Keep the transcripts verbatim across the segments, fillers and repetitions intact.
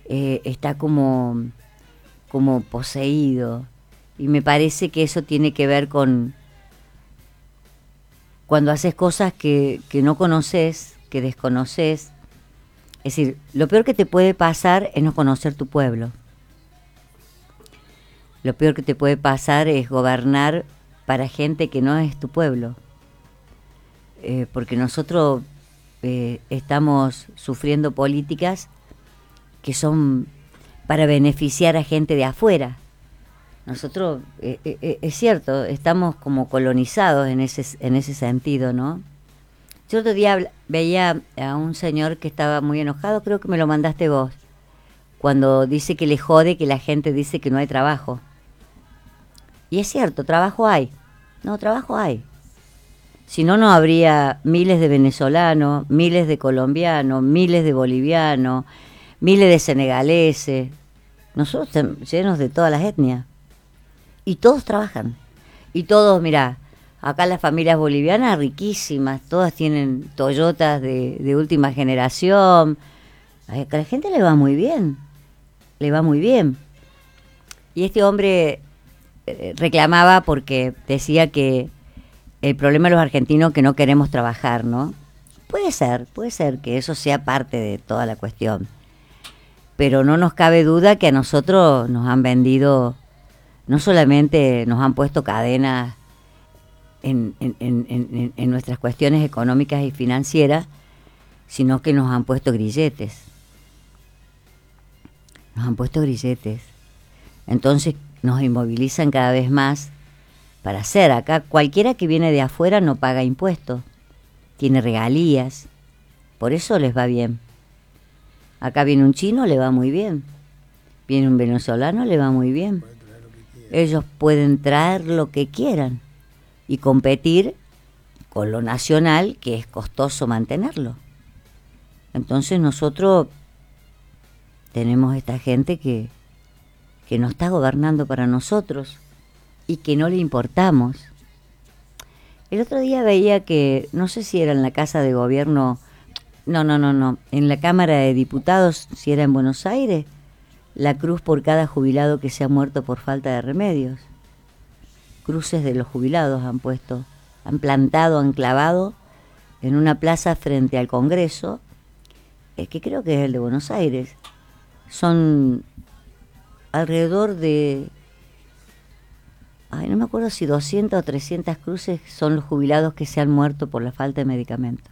eh, está como, como poseído. Y me parece que eso tiene que ver con cuando haces cosas que, que no conoces, que desconoces. Es decir, lo peor que te puede pasar es no conocer tu pueblo. Lo peor que te puede pasar es gobernar para gente que no es tu pueblo. Eh, porque nosotros eh, estamos sufriendo políticas que son para beneficiar a gente de afuera. Nosotros, eh, eh, es cierto, estamos como colonizados en ese, en ese sentido, ¿no? Yo otro día veía a un señor que estaba muy enojado, creo que me lo mandaste vos, cuando dice que le jode que la gente dice que no hay trabajo. Y es cierto, trabajo hay. No, trabajo hay. Si no, no habría miles de venezolanos, miles de colombianos, miles de bolivianos, miles de senegaleses. Nosotros estamos llenos de todas las etnias. Y todos trabajan. Y todos, mirá, acá las familias bolivianas riquísimas, todas tienen Toyotas de, de última generación. A la gente le va muy bien. Le va muy bien. Y este hombre eh, reclamaba porque decía que el problema de los argentinos que no queremos trabajar, ¿no? Puede ser, puede ser que eso sea parte de toda la cuestión. Pero no nos cabe duda que a nosotros nos han vendido, no solamente nos han puesto cadenas en, en, en, en, en nuestras cuestiones económicas y financieras, sino que nos han puesto grilletes. Nos han puesto grilletes. Entonces nos inmovilizan cada vez más para hacer. Acá cualquiera que viene de afuera no paga impuestos, tiene regalías, por eso les va bien. Acá viene un chino, le va muy bien. Viene un venezolano, le va muy bien. Ellos pueden traer lo que quieran y competir con lo nacional, que es costoso mantenerlo. Entonces nosotros tenemos esta gente que, que no está gobernando para nosotros y que no le importamos. El otro día veía que, no sé si era en la Casa de Gobierno, no, no, no, no, en la Cámara de Diputados, si era en Buenos Aires, la cruz por cada jubilado que se ha muerto por falta de remedios. Cruces de los jubilados han puesto, han plantado, han clavado en una plaza frente al Congreso, eh, que creo que es el de Buenos Aires. Son alrededor de, ay, no me acuerdo si doscientas o trescientas cruces son los jubilados que se han muerto por la falta de medicamentos.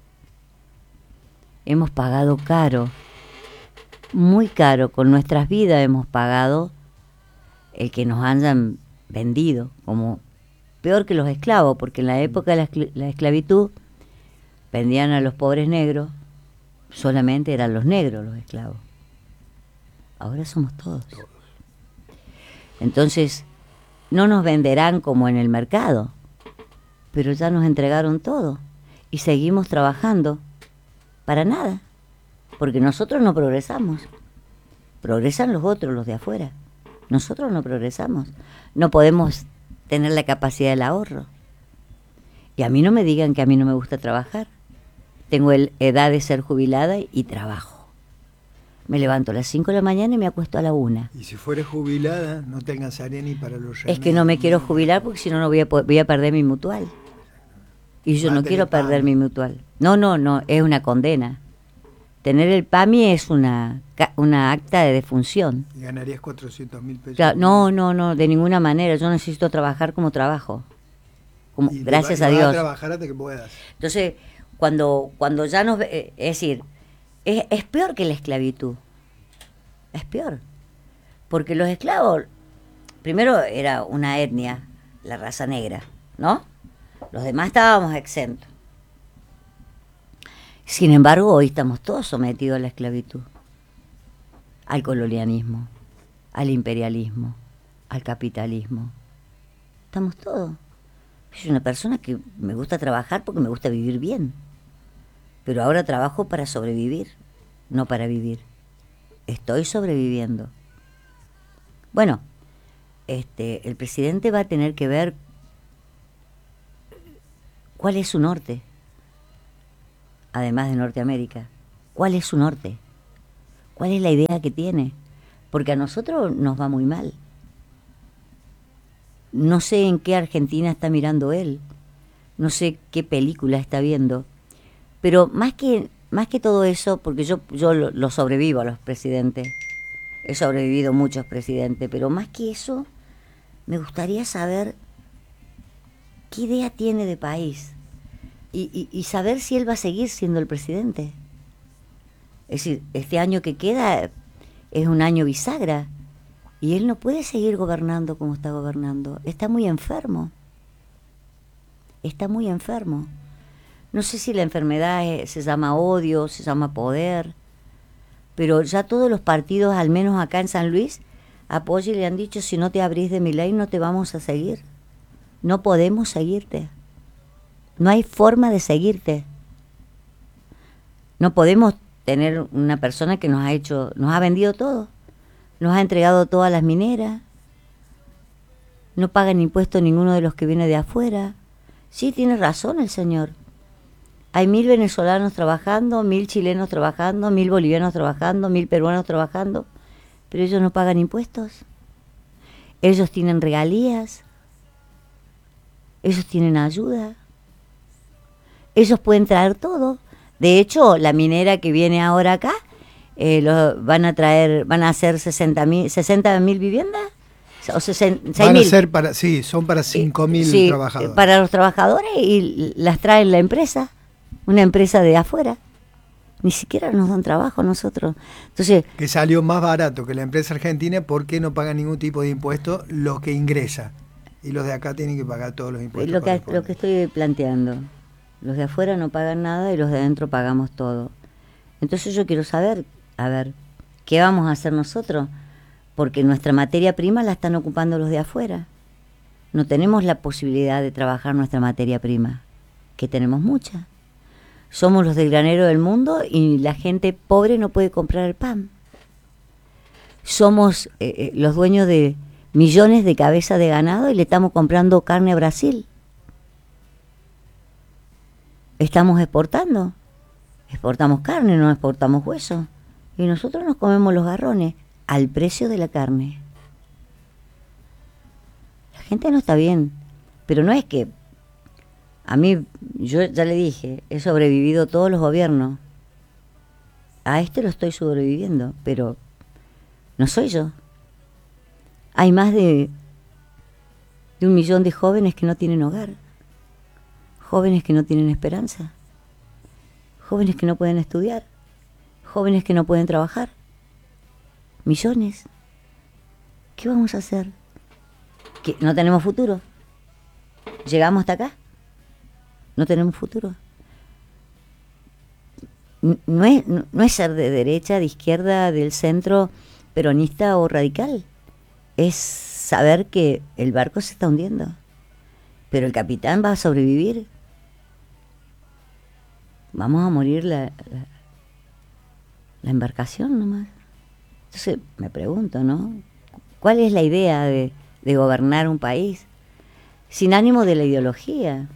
Hemos pagado caro, muy caro, con nuestras vidas hemos pagado el que nos hayan vendido, como peor que los esclavos, porque en la época de la, escl- la esclavitud vendían a los pobres negros, solamente eran los negros los esclavos. Ahora somos todos. Entonces, no nos venderán como en el mercado, pero ya nos entregaron todo y seguimos trabajando para nada, porque nosotros no progresamos. Progresan los otros, los de afuera. Nosotros no progresamos. No podemos tener la capacidad del ahorro. Y a mí no me digan que a mí no me gusta trabajar. Tengo el, edad de ser jubilada y, y trabajo. Me levanto a las cinco de la mañana y me acuesto a la una. Y si fueras jubilada, no te alcanzaría ni para los remedios. Es que no me quiero jubilar porque si no, no voy a, voy a perder mi mutual. Y yo no quiero perder mi mutual. No, no, no, es una condena. Tener el P A M I es una, una acta de defunción. ¿Y ganarías cuatrocientos mil pesos? Claro, no, no, no, de ninguna manera. Yo necesito trabajar como trabajo. Como, y gracias va, a y Dios. Vas a trabajar hasta que puedas. Entonces, cuando, cuando ya nos... Eh, es decir, es, es peor que la esclavitud. Es peor. Porque los esclavos, primero era una etnia, la raza negra, ¿no? Los demás estábamos exentos. Sin embargo, hoy estamos todos sometidos a la esclavitud, al colonialismo, al imperialismo, al capitalismo. Estamos todos. Yo soy una persona que me gusta trabajar porque me gusta vivir bien. Pero ahora trabajo para sobrevivir, no para vivir. Estoy sobreviviendo. Bueno, este, el presidente va a tener que ver cuál es su norte. Además de Norteamérica, ¿cuál es su norte? ¿Cuál es la idea que tiene? Porque a nosotros nos va muy mal. No sé en qué Argentina está mirando él, no sé qué película está viendo, pero más que, más que todo eso, porque yo, yo lo, lo sobrevivo a los presidentes, he sobrevivido muchos presidentes, pero más que eso, me gustaría saber qué idea tiene de país y, y, y saber si él va a seguir siendo el presidente. Es decir, este año que queda es un año bisagra y él no puede seguir gobernando como está gobernando. Está muy enfermo. Está muy enfermo. No sé si la enfermedad es, se llama odio, se llama poder, pero ya todos los partidos, al menos acá en San Luis, apoyan y le han dicho, si no te abrís de Milei no te vamos a seguir. No podemos seguirte. No hay forma de seguirte. No podemos tener una persona que nos ha hecho, nos ha vendido todo. Nos ha entregado todas las mineras. No pagan impuestos ninguno de los que viene de afuera. Sí, tiene razón el señor. Hay mil venezolanos trabajando, mil chilenos trabajando, mil bolivianos trabajando, mil peruanos trabajando, pero ellos no pagan impuestos. Ellos tienen regalías. Ellos tienen ayuda. Ellos pueden traer todo. De hecho, la minera que viene ahora acá, eh, lo, van a traer, van a hacer sesenta mil viviendas. O sesenta, van a ser para, sí, son para cinco mil sí, trabajadores. Para los trabajadores y las trae la empresa, una empresa de afuera. Ni siquiera nos dan trabajo nosotros. Entonces, que salió más barato que la empresa argentina porque no pagan ningún tipo de impuesto lo que ingresa. Y los de acá tienen que pagar todos los impuestos. Lo que, lo que estoy planteando. Los de afuera no pagan nada y los de adentro pagamos todo. Entonces yo quiero saber, a ver, ¿qué vamos a hacer nosotros? Porque nuestra materia prima la están ocupando los de afuera. No tenemos la posibilidad de trabajar nuestra materia prima, que tenemos mucha. Somos los del granero del mundo y la gente pobre no puede comprar el pan. Somos eh, los dueños de millones de cabezas de ganado y le estamos comprando carne a Brasil. Estamos exportando. Exportamos carne, no exportamos hueso. Y nosotros nos comemos los garrones al precio de la carne. La gente no está bien, pero no es que a mí, yo ya le dije, he sobrevivido todos los gobiernos. A este lo estoy sobreviviendo, pero no soy yo. Hay más de, de un millón de jóvenes que no tienen hogar, jóvenes que no tienen esperanza, jóvenes que no pueden estudiar, jóvenes que no pueden trabajar. Millones. ¿Qué vamos a hacer? ¿Que no tenemos futuro? ¿Llegamos hasta acá? No tenemos futuro. No es, no, no es ser de derecha, de izquierda, del centro, peronista o radical. Es saber que el barco se está hundiendo, pero el capitán va a sobrevivir. Vamos a morir la, la, la embarcación nomás. Entonces me pregunto, ¿no? ¿Cuál es la idea de, de gobernar un país? Sin ánimo de la ideología.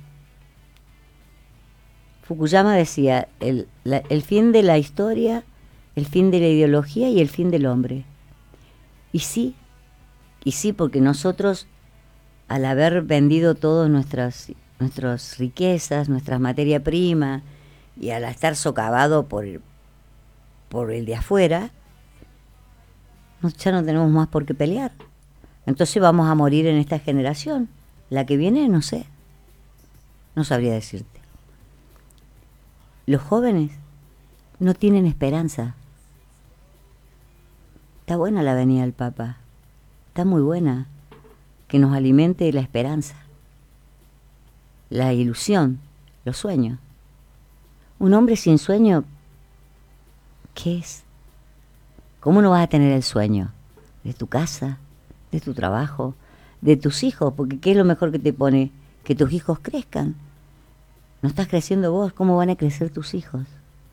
Fukuyama decía, el, la, el fin de la historia, el fin de la ideología y el fin del hombre. Y sí, y sí, porque nosotros, al haber vendido todas nuestras, nuestras riquezas, nuestras materia prima, y al estar socavado por, por el de afuera, ya no tenemos más por qué pelear. Entonces vamos a morir en esta generación. La que viene, no sé. No sabría decirte. Los jóvenes no tienen esperanza. Está buena la venida del Papa. Está muy buena. Que nos alimente la esperanza, la ilusión, los sueños. Un hombre sin sueño, ¿qué es? ¿Cómo no vas a tener el sueño? De tu casa, de tu trabajo, de tus hijos, porque ¿qué es lo mejor que te pone? Que tus hijos crezcan. No estás creciendo vos, ¿cómo van a crecer tus hijos?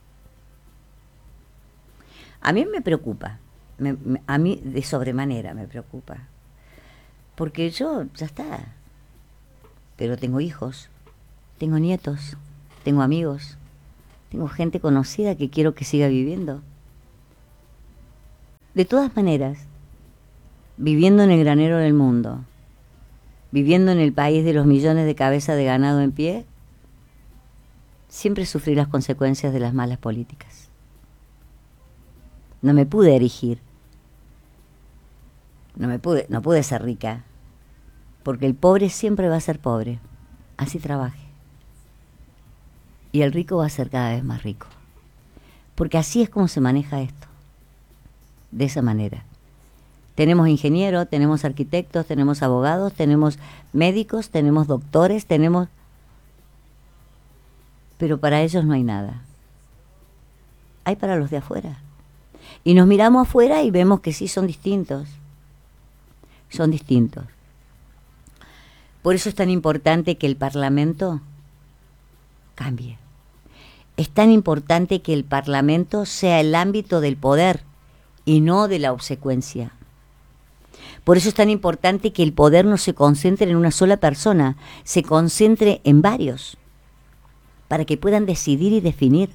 A mí me preocupa, me, me, a mí de sobremanera me preocupa, porque yo, ya está, pero tengo hijos, tengo nietos, tengo amigos, tengo gente conocida que quiero que siga viviendo. De todas maneras, viviendo en el granero del mundo, viviendo en el país de los millones de cabezas de ganado en pie, siempre sufrí las consecuencias de las malas políticas. No me pude erigir, no me pude, no pude ser rica, porque el pobre siempre va a ser pobre, así trabaje. Y el rico va a ser cada vez más rico, porque así es como se maneja esto, de esa manera. Tenemos ingenieros, tenemos arquitectos, tenemos abogados, tenemos médicos, tenemos doctores, tenemos... Pero para ellos no hay nada. Hay para los de afuera. Y nos miramos afuera y vemos que sí son distintos. Son distintos. Por eso es tan importante que el Parlamento cambie. Es tan importante que el Parlamento sea el ámbito del poder y no de la obsecuencia. Por eso es tan importante que el poder no se concentre en una sola persona, se concentre en varios, para que puedan decidir y definir.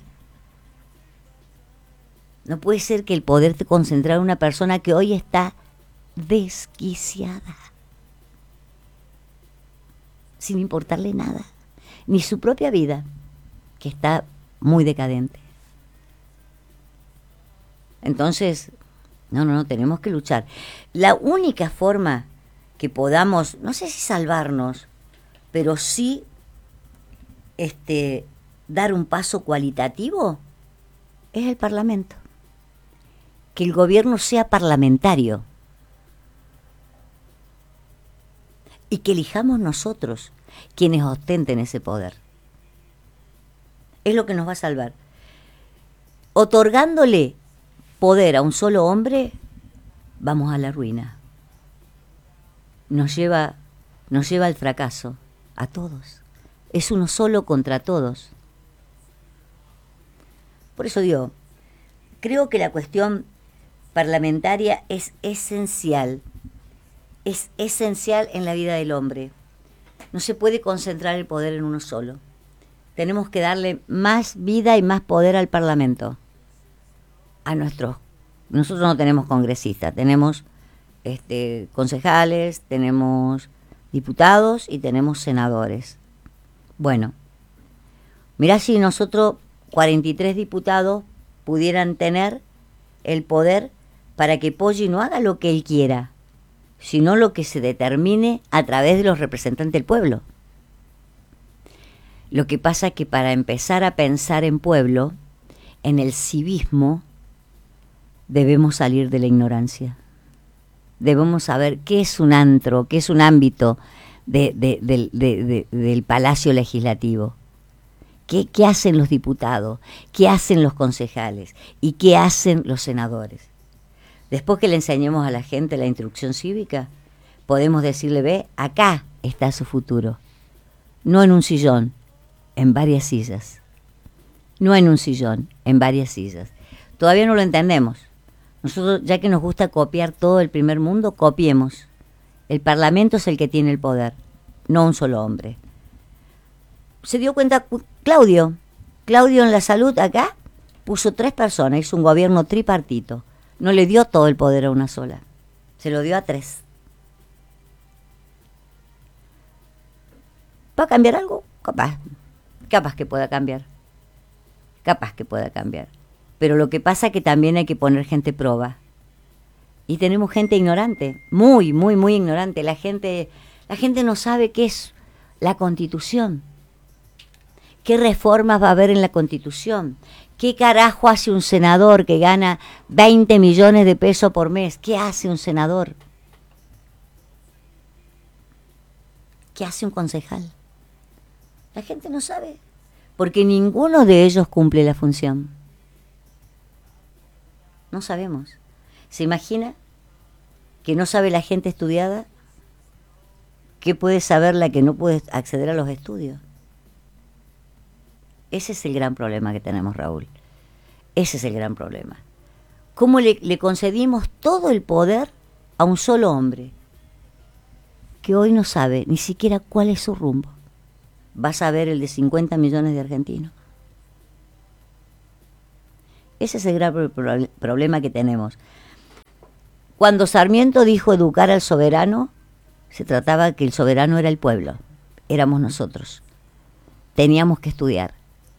No puede ser que el poder te concentre en una persona que hoy está desquiciada, sin importarle nada, ni su propia vida, que está muy decadente. Entonces, no, no, no, tenemos que luchar. La única forma que podamos, no sé si salvarnos, pero sí este, dar un paso cualitativo, es el Parlamento. Que el gobierno sea parlamentario. Y que elijamos nosotros quienes ostenten ese poder. Es lo que nos va a salvar. Otorgándole poder a un solo hombre, vamos a la ruina. Nos lleva, nos lleva al fracaso, a todos. Es uno solo contra todos. Por eso digo, creo que la cuestión parlamentaria es esencial. Es esencial en la vida del hombre. No se puede concentrar el poder en uno solo. Tenemos que darle más vida y más poder al Parlamento. A nuestros, nosotros no tenemos congresistas, tenemos este, concejales, tenemos diputados y tenemos senadores. Bueno, mirá si nosotros, cuarenta y tres diputados, pudieran tener el poder para que Poggi no haga lo que él quiera, sino lo que se determine a través de los representantes del pueblo. Lo que pasa es que para empezar a pensar en pueblo, en el civismo, debemos salir de la ignorancia. Debemos saber qué es un antro, qué es un ámbito de, de, de, de, de, del Palacio Legislativo. ¿Qué, ¿Qué hacen los diputados? ¿Qué hacen los concejales? ¿Y qué hacen los senadores? Después que le enseñemos a la gente la instrucción cívica, podemos decirle, ve, acá está su futuro. No en un sillón, en varias sillas. No en un sillón, en varias sillas. Todavía no lo entendemos. Nosotros, ya que nos gusta copiar todo el primer mundo, copiemos. El Parlamento es el que tiene el poder, no un solo hombre. Se dio cuenta Claudio. Claudio en la salud acá puso tres personas, hizo un gobierno tripartito. No le dio todo el poder a una sola, se lo dio a tres. ¿Va a cambiar algo? Capaz. Capaz que pueda cambiar. Capaz que pueda cambiar. Pero lo que pasa es que también hay que poner gente proba. Y tenemos gente ignorante, muy, muy, muy ignorante. La gente, la gente no sabe qué es la Constitución. ¿Qué reformas va a haber en la Constitución? ¿Qué carajo hace un senador que gana veinte millones de pesos por mes? ¿Qué hace un senador? ¿Qué hace un concejal? La gente no sabe, porque ninguno de ellos cumple la función. No sabemos. ¿Se imagina que no sabe la gente estudiada? ¿Qué puede saber la que no puede acceder a los estudios? Ese es el gran problema que tenemos, Raúl. Ese es el gran problema. ¿Cómo le, le concedimos todo el poder a un solo hombre que hoy no sabe ni siquiera cuál es su rumbo? ¿Vas a ver el de cincuenta millones de argentinos? Ese es el gran pro- problema que tenemos. Cuando Sarmiento dijo educar al soberano, se trataba de que el soberano era el pueblo, éramos nosotros. Teníamos que estudiar.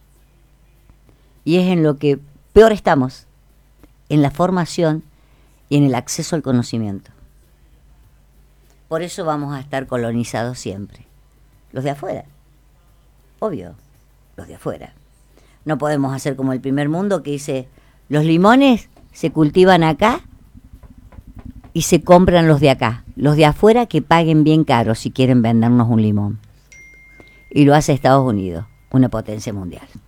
Y es en lo que peor estamos, en la formación y en el acceso al conocimiento. Por eso vamos a estar colonizados siempre. Los de afuera, obvio, los de afuera. No podemos hacer como el primer mundo que dice, los limones se cultivan acá y se compran los de acá. Los de afuera que paguen bien caro si quieren vendernos un limón. Y lo hace Estados Unidos, una potencia mundial.